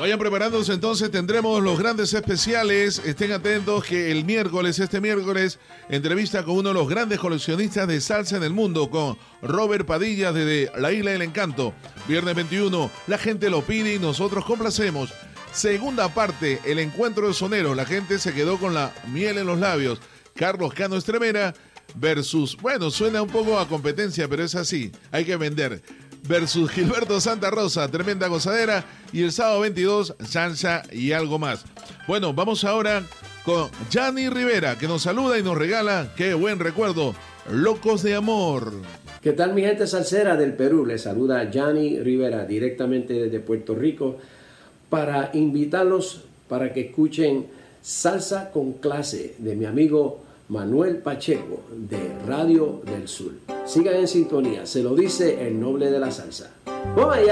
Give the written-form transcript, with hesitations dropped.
Vayan preparándose entonces, tendremos los grandes especiales. Estén atentos que este miércoles, entrevista con uno de los grandes coleccionistas de salsa en el mundo, con Robert Padilla desde la Isla del Encanto. Viernes 21, la gente lo pide y nosotros complacemos. Segunda parte, el encuentro de soneros. La gente se quedó con la miel en los labios. Carlos Cano Estremera versus, bueno, suena un poco a competencia, pero es así, hay que vender. Versus Gilberto Santa Rosa, tremenda gozadera. Y el sábado 22, salsa y algo más. Bueno, vamos ahora con Gianni Rivera, que nos saluda y nos regala, qué buen recuerdo, Locos de Amor. ¿Qué tal, mi gente salsera del Perú? Les saluda Gianni Rivera directamente desde Puerto Rico para invitarlos para que escuchen Salsa con Clase de mi amigo Manuel Pacheco de Radio del Sur. Sigan en sintonía, se lo dice el noble de la salsa. ¡Vamos allá!